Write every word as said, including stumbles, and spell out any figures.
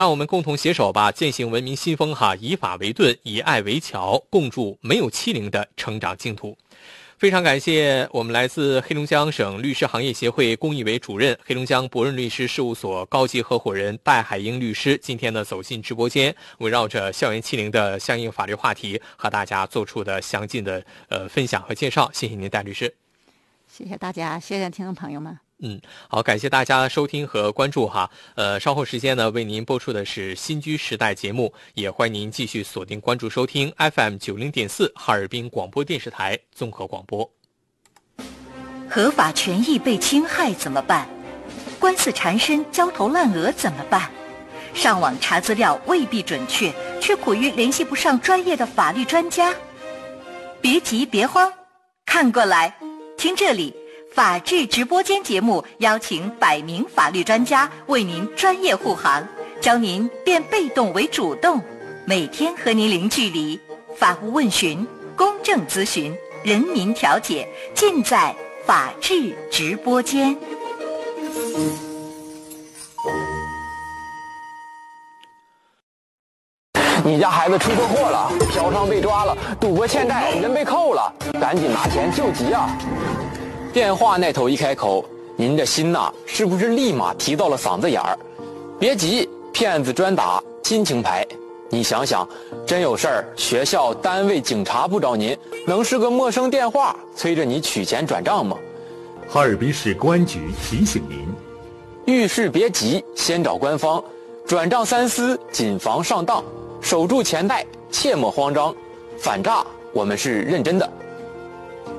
让我们共同携手吧，践行文明新风哈，以法为盾，以爱为桥，共筑没有欺凌的成长净土。非常感谢我们来自黑龙江省律师行业协会公益委主任、黑龙江博润律师事务所高级合伙人戴海英律师，今天呢走进直播间，围绕着校园欺凌的相应法律话题，和大家做出的详尽的呃分享和介绍。谢谢您，戴律师。 谢谢大家，谢谢听众朋友们。 嗯，好，感谢大家收听和关注哈。呃，稍后时间呢，为您播出的是新居时代节目，也欢迎您继续锁定关注收听 F M 九零点四哈尔滨广播电视台综合广播。 合法权益被侵害怎么办？官司缠身、焦头烂额怎么办？上网查资料未必准确，却苦于联系不上专业的法律专家。别急，别慌，看过来，听这里。法治直播间节目邀请百名法律专家为您专业护航，教您变被动为主动，每天和您零距离，法务问询、公正咨询、人民调解，尽在法治直播间。 你家孩子出车祸了，嫖娼被抓了，赌博欠债，人被扣了，赶紧拿钱救急啊！电话那头一开口，您这心呐，是不是立马提到了嗓子眼儿？别急，骗子专打亲情牌。你想想，真有事儿，学校、单位、警察不找您，能是个陌生电话催着你取钱转账吗？ 哈尔滨市公安局提醒您： 遇事别急，先找官方，转账三思，谨防上当，守住钱袋，切莫慌张。反诈，我们是认真的。